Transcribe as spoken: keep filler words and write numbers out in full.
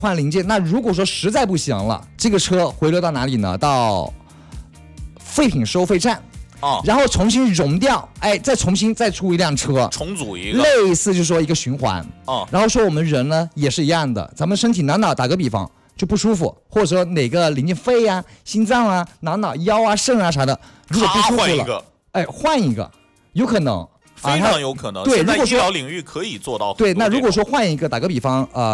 换零件。那如果说实在不行了，这个车回流到哪里呢？到废品收费站。 哦， 然后重新熔掉，哎，再重新再出一辆车， 重组一个， 类似就是说一个循环。 哦， 然后说我们人呢也是一样的，咱们身体哪哪打个比方就不舒服，或者说哪个零件肺啊、心脏啊、哪哪腰啊、肾啊啥的，如果不舒服了，哎，换一个，有可能， 非常有可能。 对， 现在如果医疗领域可以做到很多。 对，那如果说换一个，打个比方，呃。